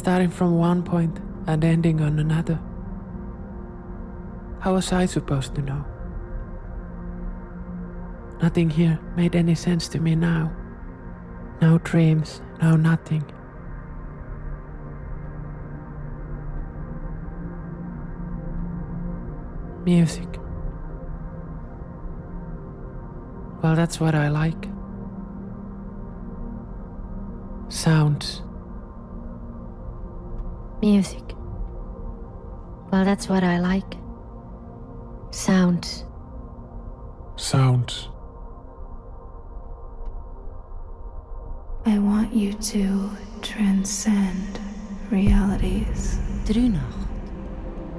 starting from one point and ending on another. How was I supposed to know? Nothing here made any sense to me now. No dreams, no nothing. Music. Well, that's what I like. Sounds. Music. Well, that's what I like. Sounds. Sounds. I want you to transcend realities. Drunach.